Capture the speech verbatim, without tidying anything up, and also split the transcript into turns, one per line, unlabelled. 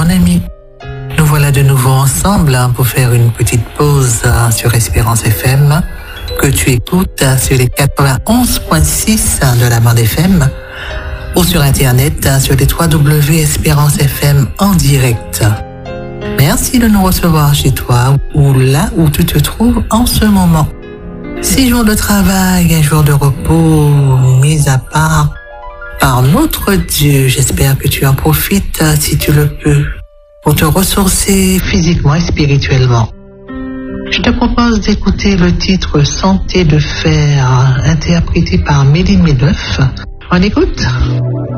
ami. Nous voilà de nouveau ensemble hein, pour faire une petite pause hein, sur Espérance F M que tu écoutes hein, sur les quatre-vingt-onze virgule six hein, de la bande F M ou sur Internet hein, sur les w w w point espérance f m en direct. Merci de nous recevoir chez toi ou là où tu te trouves en ce moment. Six jours de travail, un jour de repos, mis à part par notre Dieu. J'espère que tu en profites si tu le peux pour te ressourcer physiquement et spirituellement. Je te propose d'écouter le titre Santé de fer interprété par Méline Méneuf. On écoute ?